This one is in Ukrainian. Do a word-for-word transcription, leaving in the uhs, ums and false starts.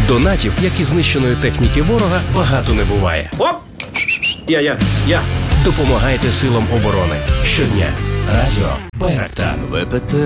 Донатів, як і знищеної техніки ворога, багато не буває. Оп! Я, я, я. Допомагайте силам оборони. Щодня. Радіо Байрактар. ВПТ